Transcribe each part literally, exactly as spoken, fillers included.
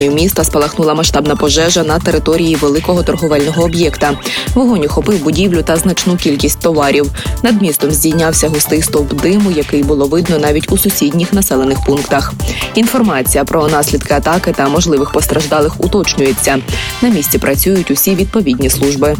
міста спалахнула масштабна пожежа на території великого торговельного об'єкта. Вогонь охопив будівлю та значну кількість товарів. Над містом здійнявся густий стовп диму, який було видно навіть у сусідніх населених пунктах. Інформація про наслідки атаки та можливих постраждалих уточнюється. На місці працюють усі відповідні служби.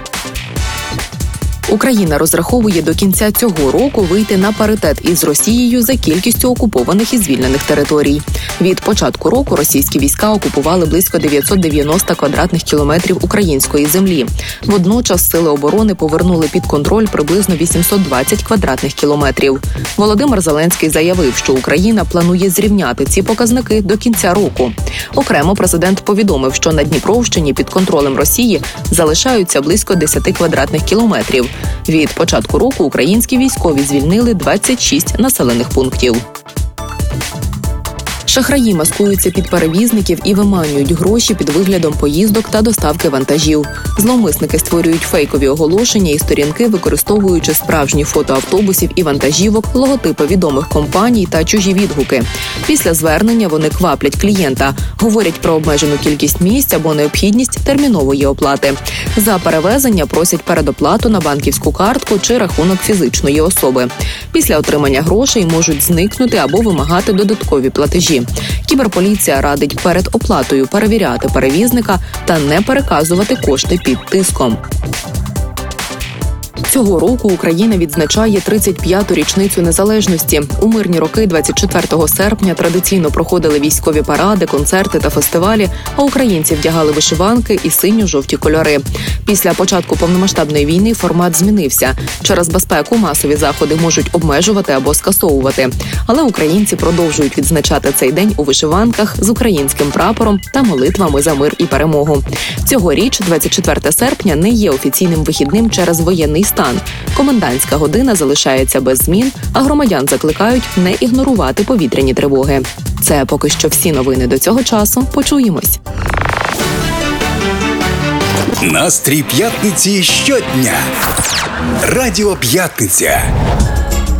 Україна розраховує до кінця цього року вийти на паритет із Росією за кількістю окупованих і звільнених територій. Від початку року російські війська окупували близько дев'ятсот дев'яносто квадратних кілометрів української землі. Водночас сили оборони повернули під контроль приблизно вісімсот двадцять квадратних кілометрів. Володимир Зеленський заявив, що Україна планує зрівняти ці показники до кінця року. Окремо президент повідомив, що на Дніпровщині під контролем Росії залишаються близько десяти квадратних кілометрів. Від початку року українські військові звільнили двадцять шість населених пунктів. Шахраї маскуються під перевізників і виманюють гроші під виглядом поїздок та доставки вантажів. Зловмисники створюють фейкові оголошення і сторінки, використовуючи справжні фото автобусів і вантажівок, логотипи відомих компаній та чужі відгуки. Після звернення вони кваплять клієнта, говорять про обмежену кількість місць або необхідність термінової оплати. За перевезення просять передоплату на банківську картку чи рахунок фізичної особи. Після отримання грошей можуть зникнути або вимагати додаткові платежі. Кіберполіція радить перед оплатою перевіряти перевізника та не переказувати кошти під тиском. Цього року Україна відзначає тридцять п'яту річницю незалежності. У мирні роки двадцять четвертого серпня традиційно проходили військові паради, концерти та фестивалі, а українці вдягали вишиванки і синьо-жовті кольори. Після початку повномасштабної війни формат змінився. Через безпеку масові заходи можуть обмежувати або скасовувати. Але українці продовжують відзначати цей день у вишиванках з українським прапором та молитвами за мир і перемогу. Цьогоріч двадцять четверте серпня не є офіційним вихідним через воєнний стан. Комендантська година залишається без змін, а громадян закликають не ігнорувати повітряні тривоги. Це поки що всі новини до цього часу. Почуємось. Настрій п'ятниці щодня. Радіо П'ятниця.